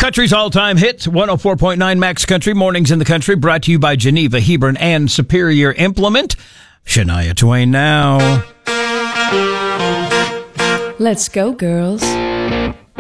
Country's all-time hits, 104.9 Max Country, Mornings in the Country, brought to you by Geneva, Hebron, and Superior Implement. Shania Twain now. Let's go, girls.